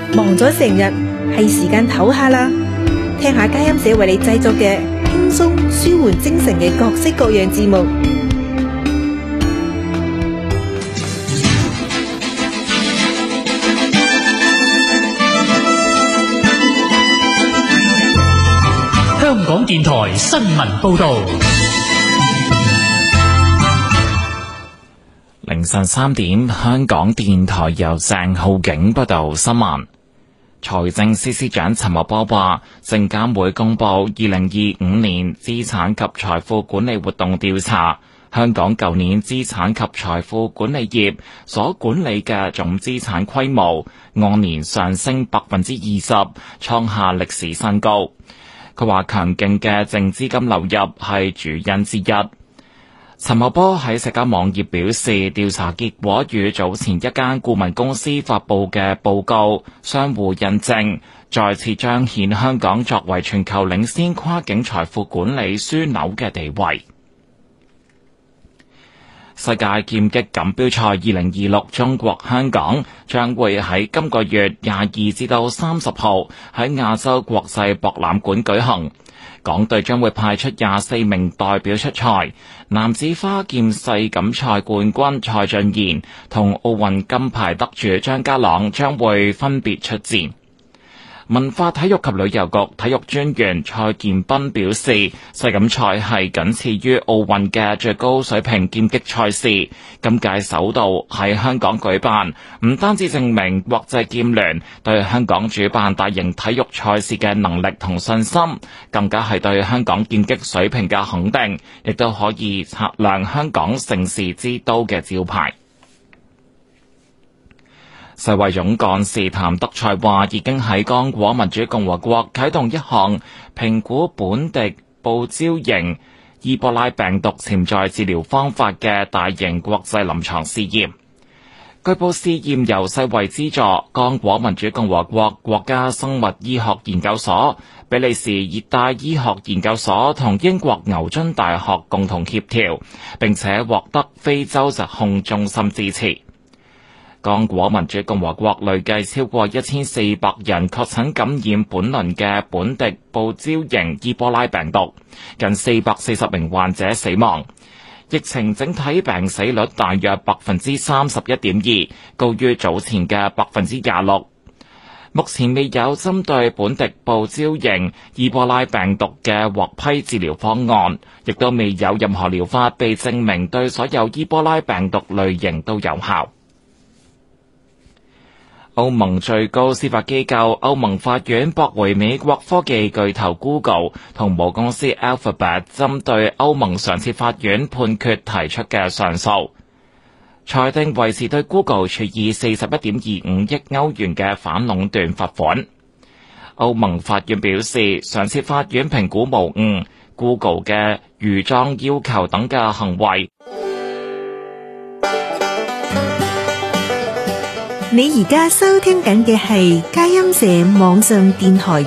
忙咗成日，係時間唞下啦，聽下佳音社為你製作嘅輕鬆舒緩精神嘅各式各樣節目。 香港電台新聞報道。 凌晨3點，香港電台由鄭浩景報道新聞。財政司司長陳茂波話，證監會公布2025年資產及財富管理活動調查，香港舊年資產及財富管理業所管理嘅總資產規模按年上升20%，創下歷史新高。佢話強勁嘅淨資金流入係主因之一。陳茂波喺社交網頁表示，調查結果與早前一間顧問公司發佈嘅報告相互印證，再次彰顯香港作為全球領先跨境財富管理樞紐嘅地位。世界劍擊錦標賽2026中國香港將會喺今個月22至到30號喺亞洲國際博覽館舉行。港隊將會派出24名代表出賽，男子花劍世錦賽冠軍蔡俊賢同奧運金牌得主張家朗將會分別出戰。文化體育及旅遊局體育專員蔡建斌表示，世錦賽係僅次於奧運嘅最高水平劍擊賽事，今屆首度喺香港舉辦，唔單止證明國際劍聯對香港主辦大型體育賽事嘅能力同信心，更加係對香港劍擊水平嘅肯定，亦都可以擦亮香港盛事之都嘅招牌。世衛總幹事譚德塞話，已經喺剛果民主共和國啟動一項評估本地報招型伊波拉病毒潛在治療方法嘅大型國際臨床試驗。據報試驗由世衛資助，剛果民主共和國國家生物醫學研究所、比利時熱帶醫學研究所同英國牛津大學共同協調，並且獲得非洲疾控中心支持。剛果民主共和國累計超過1400人確診感染本輪嘅本地報招型伊波拉病毒，近440名患者死亡。疫情整體病死率大約31.2%，高於早前嘅26%。目前未有針對本地報招型伊波拉病毒嘅獲批治療方案，亦都未有任何療法被證明對所有伊波拉病毒類型都有效。歐盟最高司法機構歐盟法院駁回美國科技巨頭 Google 同母公司 Alphabet 針對歐盟上次法院判決提出嘅上訴，裁定維持對 Google 處以41.25億歐元嘅反壟斷罰款。歐盟法院表示，上次法院評估無誤 Google 嘅預裝要求等嘅行為。 你而家收聽緊嘅係佳音社網上電台